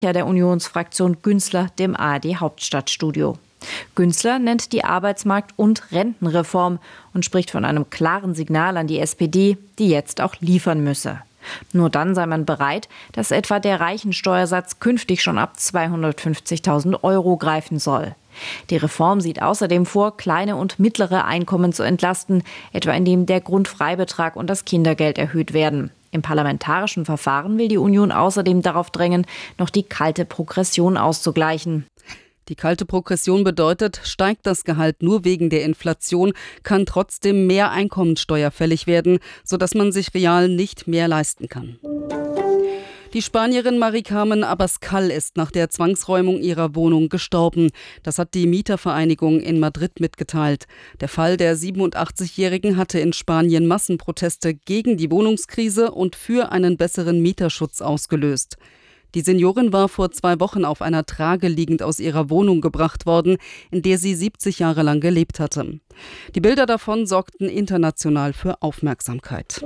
der Unionsfraktion Günzler dem ARD-Hauptstadtstudio. Günzler nennt die Arbeitsmarkt- und Rentenreform und spricht von einem klaren Signal an die SPD, die jetzt auch liefern müsse. Nur dann sei man bereit, dass etwa der Reichensteuersatz künftig schon ab 250.000 € greifen soll. Die Reform sieht außerdem vor, kleine und mittlere Einkommen zu entlasten, etwa indem der Grundfreibetrag und das Kindergeld erhöht werden. Im parlamentarischen Verfahren will die Union außerdem darauf drängen, noch die kalte Progression auszugleichen. Die kalte Progression bedeutet, steigt das Gehalt nur wegen der Inflation, kann trotzdem mehr Einkommensteuer fällig werden, sodass man sich real nicht mehr leisten kann. Die Spanierin Mari-Carmen Abascal ist nach der Zwangsräumung ihrer Wohnung gestorben. Das hat die Mietervereinigung in Madrid mitgeteilt. Der Fall der 87-Jährigen hatte in Spanien Massenproteste gegen die Wohnungskrise und für einen besseren Mieterschutz ausgelöst. Die Seniorin war vor 2 Wochen auf einer Trage liegend aus ihrer Wohnung gebracht worden, in der sie 70 Jahre lang gelebt hatte. Die Bilder davon sorgten international für Aufmerksamkeit.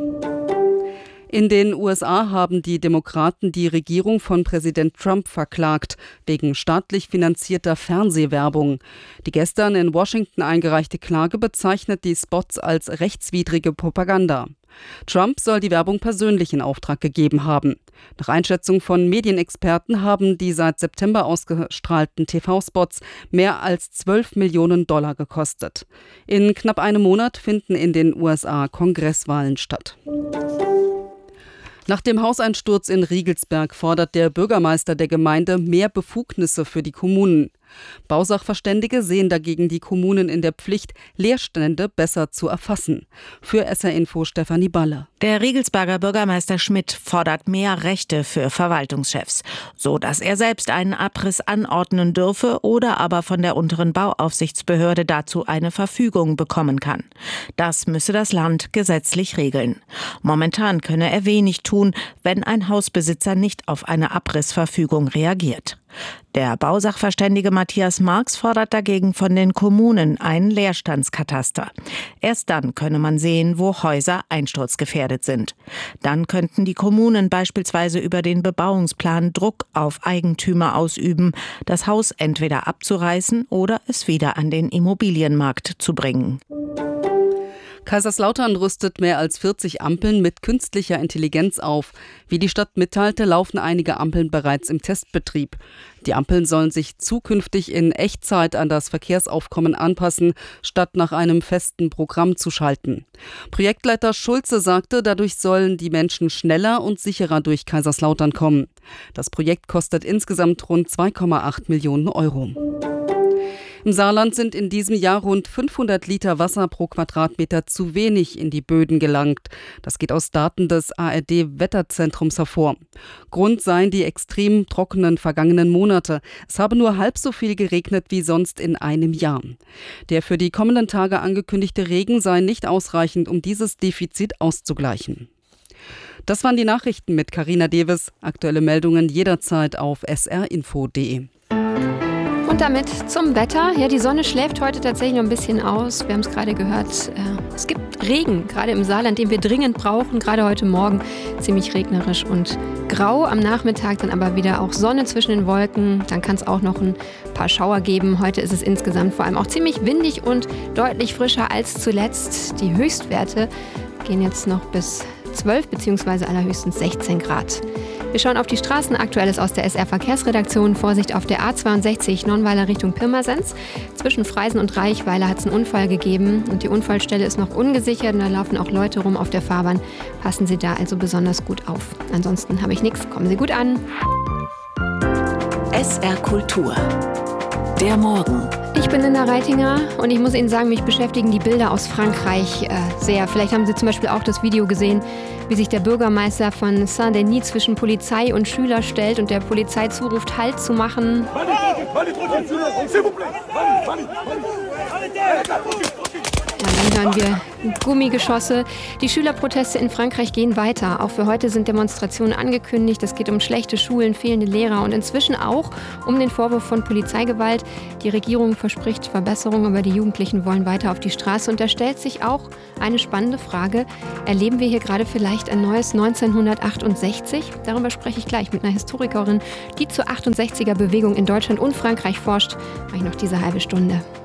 In den USA haben die Demokraten die Regierung von Präsident Trump verklagt, wegen staatlich finanzierter Fernsehwerbung. Die gestern in Washington eingereichte Klage bezeichnet die Spots als rechtswidrige Propaganda. Trump soll die Werbung persönlich in Auftrag gegeben haben. Nach Einschätzung von Medienexperten haben die seit September ausgestrahlten TV-Spots mehr als $12 Millionen gekostet. In knapp einem Monat finden in den USA Kongresswahlen statt. Nach dem Hauseinsturz in Riegelsberg fordert der Bürgermeister der Gemeinde mehr Befugnisse für die Kommunen. Bausachverständige sehen dagegen die Kommunen in der Pflicht, Leerstände besser zu erfassen. Für SR Info Stefanie Balle. Der Riegelsberger Bürgermeister Schmidt fordert mehr Rechte für Verwaltungschefs, so dass er selbst einen Abriss anordnen dürfe oder aber von der unteren Bauaufsichtsbehörde dazu eine Verfügung bekommen kann. Das müsse das Land gesetzlich regeln. Momentan könne er wenig tun, wenn ein Hausbesitzer nicht auf eine Abrissverfügung reagiert. Der Bausachverständige Matthias Marx fordert dagegen von den Kommunen einen Leerstandskataster. Erst dann könne man sehen, wo Häuser einsturzgefährdet sind. Dann könnten die Kommunen beispielsweise über den Bebauungsplan Druck auf Eigentümer ausüben, das Haus entweder abzureißen oder es wieder an den Immobilienmarkt zu bringen. Kaiserslautern rüstet mehr als 40 Ampeln mit künstlicher Intelligenz auf. Wie die Stadt mitteilte, laufen einige Ampeln bereits im Testbetrieb. Die Ampeln sollen sich zukünftig in Echtzeit an das Verkehrsaufkommen anpassen, statt nach einem festen Programm zu schalten. Projektleiter Schulze sagte, dadurch sollen die Menschen schneller und sicherer durch Kaiserslautern kommen. Das Projekt kostet insgesamt rund 2,8 Millionen €. Im Saarland sind in diesem Jahr rund 500 Liter Wasser pro Quadratmeter zu wenig in die Böden gelangt. Das geht aus Daten des ARD-Wetterzentrums hervor. Grund seien die extrem trockenen vergangenen Monate. Es habe nur halb so viel geregnet wie sonst in einem Jahr. Der für die kommenden Tage angekündigte Regen sei nicht ausreichend, um dieses Defizit auszugleichen. Das waren die Nachrichten mit Carina Deves. Aktuelle Meldungen jederzeit auf srinfo.de. Und damit zum Wetter. Ja, die Sonne schläft heute tatsächlich noch ein bisschen aus. Wir haben es gerade gehört. Es gibt Regen, gerade im Saarland, den wir dringend brauchen. Gerade heute Morgen ziemlich regnerisch und grau. Am Nachmittag dann aber wieder auch Sonne zwischen den Wolken. Dann kann es auch noch ein paar Schauer geben. Heute ist es insgesamt vor allem auch ziemlich windig und deutlich frischer als zuletzt. Die Höchstwerte gehen jetzt noch bis 12 bzw. allerhöchstens 16 Grad. Wir schauen auf die Straßen. Aktuelles aus der SR-Verkehrsredaktion. Vorsicht auf der A62 Nonnweiler Richtung Pirmasens. Zwischen Freisen und Reichweiler hat es einen Unfall gegeben. Und die Unfallstelle ist noch ungesichert. Und da laufen auch Leute rum auf der Fahrbahn. Passen Sie da also besonders gut auf. Ansonsten habe ich nichts. Kommen Sie gut an. SR Kultur. Der Morgen. Ich bin Linda Reitinger und ich muss Ihnen sagen, mich beschäftigen die Bilder aus Frankreich sehr. Vielleicht haben Sie zum Beispiel auch das Video gesehen, wie sich der Bürgermeister von Saint-Denis zwischen Polizei und Schüler stellt und der Polizei zuruft, Halt zu machen. dann hören wir Gummigeschosse. Die Schülerproteste in Frankreich gehen weiter. Auch für heute sind Demonstrationen angekündigt. Es geht um schlechte Schulen, fehlende Lehrer und inzwischen auch um den Vorwurf von Polizeigewalt. Die Regierung verspricht Verbesserungen, aber die Jugendlichen wollen weiter auf die Straße. Und da stellt sich auch eine spannende Frage. Erleben wir hier gerade vielleicht ein neues 1968? Darüber spreche ich gleich mit einer Historikerin, die zur 68er-Bewegung in Deutschland und Frankreich forscht. Mache ich noch diese halbe Stunde.